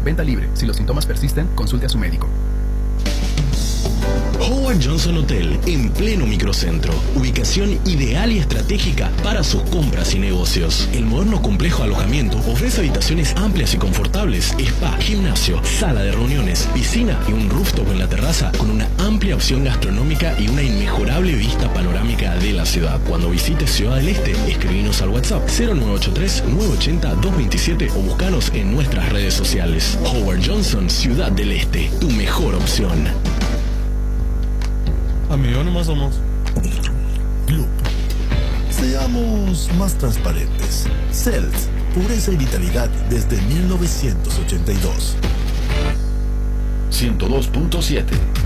Venta libre. Si los síntomas persisten, consulte a su médico. Howard Johnson Hotel, en pleno microcentro. Ubicación ideal y estratégica para sus compras y negocios. El moderno complejo de alojamiento ofrece habitaciones amplias y confortables, spa, gimnasio, sala de reuniones, piscina y un rooftop en la terraza con una amplia opción gastronómica y una inmejorable vista panorámica de la ciudad. Cuando visites Ciudad del Este, escribinos al WhatsApp 0983-980-227 o buscanos en nuestras redes sociales. Howard Johnson, Ciudad del Este, tu mejor opción. Amigos, nomás somos. Club. Seamos más transparentes. CELS, pureza y vitalidad desde 1982. 102.7